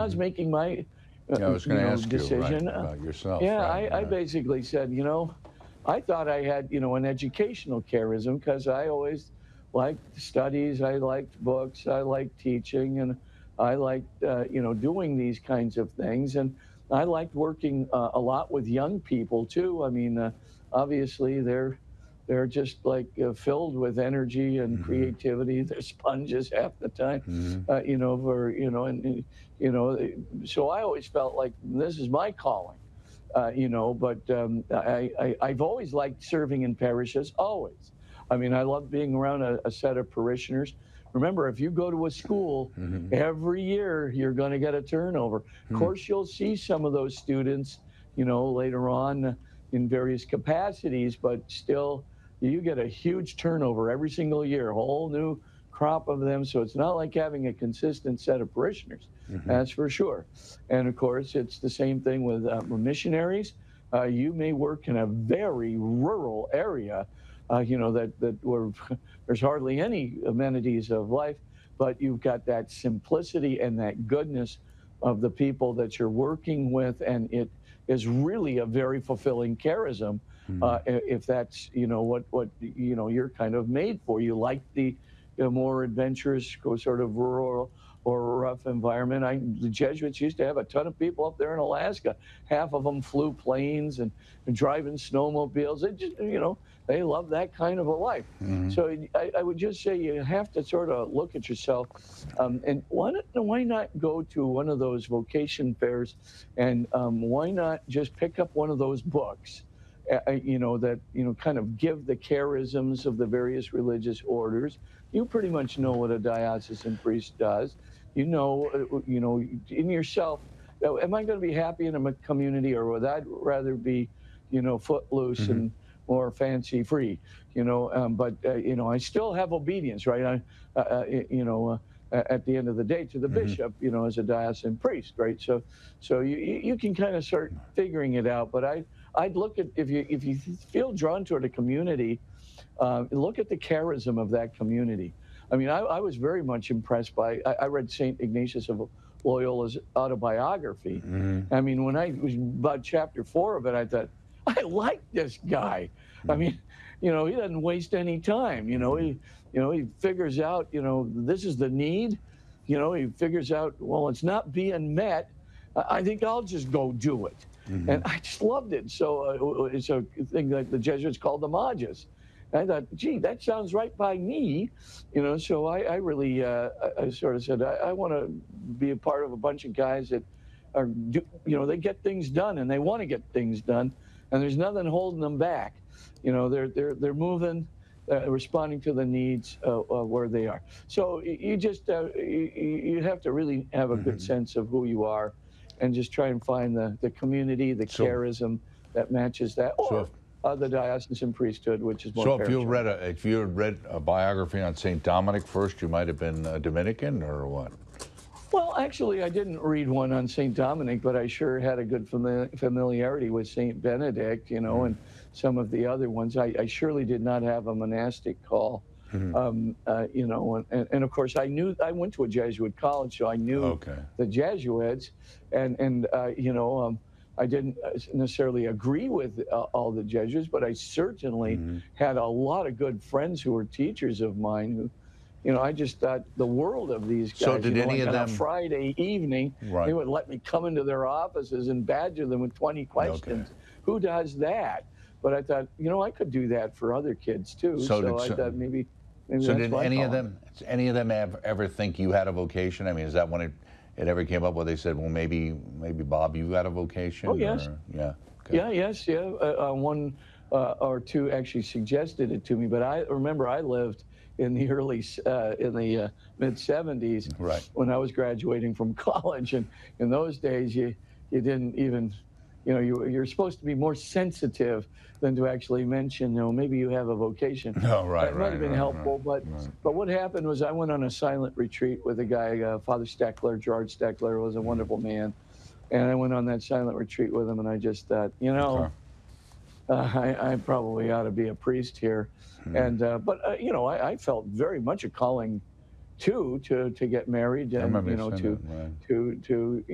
was making my, Yeah, I was going to ask you, right, decision. about yourself, Yeah, right? I basically said, I thought I had, an educational charism because I always liked studies, I liked books, I liked teaching, and I liked, doing these kinds of things. And I liked working a lot with young people too. I mean, obviously they're just like filled with energy and Mm-hmm. creativity. They're sponges half the time, Mm-hmm. so I always felt like this is my calling. But I've always liked serving in parishes, always. I mean, I love being around a set of parishioners. Remember, if you go to a school, Mm-hmm. every year you're going to get a turnover. Of Hmm. course, you'll see some of those students, later on in various capacities, but still, you get a huge turnover every single year, a whole new crop of them. So it's not like having a consistent set of parishioners, Mm-hmm. that's for sure. And of course, it's the same thing with missionaries. You may work in a very rural area, that where there's hardly any amenities of life, but you've got that simplicity and that goodness of the people that you're working with, and it is really a very fulfilling charism. If that's what you're kind of made for. You like the more adventurous, sort of rural or rough environment. The Jesuits used to have a ton of people up there in Alaska. Half of them flew planes and driving snowmobiles. They just, they love that kind of a life. Mm-hmm. So I would just say you have to sort of look at yourself, and why not go to one of those vocation fairs, and why not just pick up one of those books, that kind of give the charisms of the various religious orders. You pretty much know what a diocesan priest does. In yourself, am I going to be happy in a community, or would I rather be, footloose Mm-hmm. and more fancy free? But I still have obedience, right? At the end of the day, to the Mm-hmm. bishop, as a diocesan priest, right? So you can kind of start figuring it out. But I'd look at, if you feel drawn toward a community, look at the charism of that community. I mean, I was very much impressed by. I read Saint Ignatius of Loyola's autobiography. Mm-hmm. I mean, when I was about chapter 4 of it, I thought, I like this guy. I mean, he doesn't waste any time. He figures out, this is the need. He figures out, well, it's not being met. I think I'll just go do it. Mm-hmm. And I just loved it. So it's a thing that the Jesuits called the Magus. I thought, gee, that sounds right by me, So I really, I sort of said, I want to be a part of a bunch of guys that they get things done, and they want to get things done, and there's nothing holding them back. They're moving, responding to the needs where they are. So you just you have to really have a good sense of who you are, and just try and find the community, the charism that matches that, or the diocesan priesthood, which is more. So if you had read a biography on Saint Dominic first, you might have been a Dominican, or what? Well, actually, I didn't read one on Saint Dominic, but I sure had a good familiarity with Saint Benedict, and some of the other ones. I surely did not have a monastic call, and of course I went to a Jesuit college, so I knew the Jesuits, and I didn't necessarily agree with all the Jesuits, but I certainly had a lot of good friends who were teachers of mine who, I just thought the world of these guys. So did any of them? On a Friday evening, they would let me come into their offices and badger them with 20 questions. Who does that? But I thought, I could do that for other kids too. So I thought maybe so that's did any of them ever think you had a vocation? I mean, is that when it ever came up where they said, well, maybe Bob, you got a vocation? Oh, yes. Yeah. One or two actually suggested it to me, but I remember I lived in the mid 70s, right, when I was graduating from college, and in those days you didn't even, you're supposed to be more sensitive than to actually mention, maybe you have a vocation. No, right, It might have been helpful, but what happened was I went on a silent retreat with a guy, Father Steckler. George Steckler was a wonderful man, and I went on that silent retreat with him, and I just thought, I probably ought to be a priest here. And but I felt very much a calling to get married, and I remember you saying that, right. to